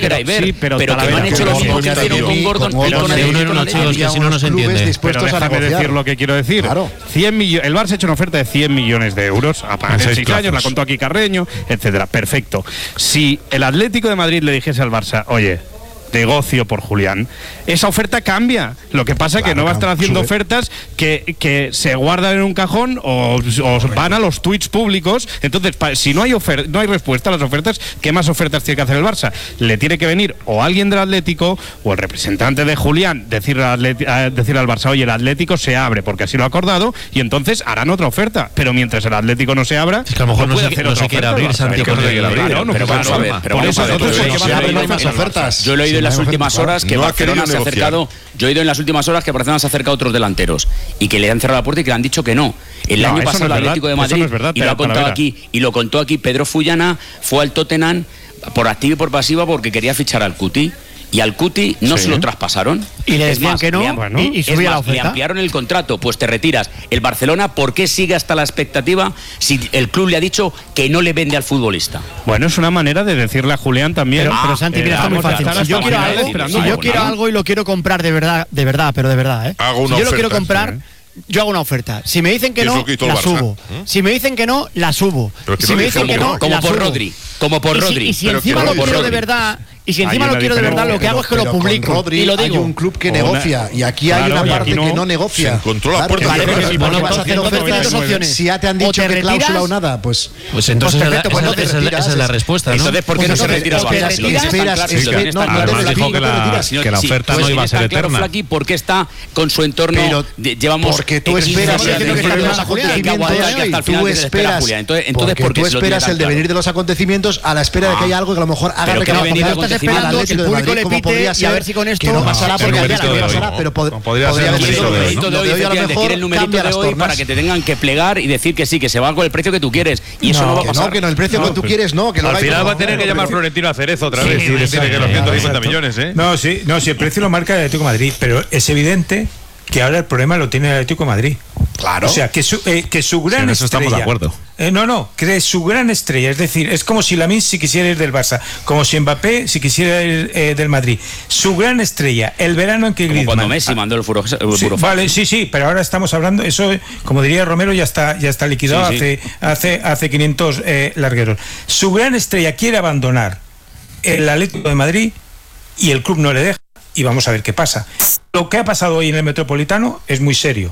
queráis ver, sí, pero que no han hecho lo mismo que hicieron con Gordon y con Atletico, chicos, que si no nos entiende. Pero déjame decir lo que quiero decir. Claro. 100 el Barça ha hecho una oferta de 100 millones de euros a pagar en 6 años, la contó aquí Carreño, etcétera. Perfecto. Si el Atlético de Madrid le dijese al Barça, oye, negocio por Julián, esa oferta cambia. Lo que pasa es que no va a estar haciendo ofertas que se guardan en un cajón o van a los tweets públicos. Entonces, si no hay respuesta a las ofertas, ¿qué más ofertas tiene que hacer el Barça? Le tiene que venir o alguien del Atlético o el representante de Julián decirle al Barça, oye, el Atlético se abre porque así lo ha acordado, y entonces harán otra oferta. Pero mientras el Atlético no se abra, es que a lo mejor no se quiere abrir, Santi. Pero vamos a ver, yo lo he oído en las últimas horas que Barcelona se ha acercado. Yo he oído en las últimas horas que Barcelona se ha acercado a otros delanteros y que le han cerrado la puerta y que le han dicho que no. El año pasado el Atlético de Madrid, y lo ha contado aquí, y lo contó aquí Pedro Fullana, fue al Tottenham por activa y por pasiva porque quería fichar al Cuti. Y al Cuti no se lo traspasaron. Y le decían que no, y subía la oferta. Le ampliaron el contrato, pues te retiras. El Barcelona, ¿por qué sigue hasta la expectativa si el club le ha dicho que no le vende al futbolista? Bueno, es una manera de decirle a Julián también. Pero Santi, mira, está muy fácil. Si yo quiero algo y lo quiero comprar de verdad, pero de verdad, hago una si yo oferta, lo quiero comprar, yo hago una oferta. Si me dicen que no, la subo. Si me dicen que no, la subo. Si me dicen que no, como por Rodri. Como por Rodri. Y si encima lo quiero de verdad, lo que hago es que lo publico. Rodri, y lo digo. Hay un club que negocia y aquí hay una parte que no negocia. Se encontró la puerta. Vas a hacer ofertas. Si ya te han dicho que cláusula o nada, pues entonces esa es la respuesta, ¿no? Entonces, ¿por qué no se retira el Barça? Dijo que la oferta no iba a ser eterna. ¿Por qué está con su entorno? Llevamos. Porque tú esperas tú esperas el devenir de los acontecimientos a la espera de que haya algo que a lo mejor haga reclamar. Estás esperando que el público le pite y a ver si con esto no pasará, porque ya no pasará, pero podría ser el numerito de hoy, decir el numerito de hoy para que te tengan que plegar y decir que sí, que se va con el precio que tú quieres, y eso no va a pasar. No, que no, el precio que tú quieres no, que al final va a tener que llamar Florentino a Cerezo otra vez y decirle que los 150 millones, ¿eh? No, sí, el precio lo marca el Atlético de Madrid, pero es evidente que ahora el problema lo tiene el Atlético de Madrid. Claro. O sea, que su gran estrella. Estamos de acuerdo. Que su gran estrella, es decir, es como si Lamine si quisiera ir del Barça, como si Mbappé si quisiera ir del Madrid. Su gran estrella, el verano en que Griezmann. Cuando Messi mandó el Burofax. Vale, sí, pero ahora estamos hablando, eso, como diría Romero, ya está liquidado hace 500 largueros. Su gran estrella quiere abandonar el Atlético de Madrid y el club no le deja, y vamos a ver qué pasa. Lo que ha pasado hoy en el Metropolitano es muy serio.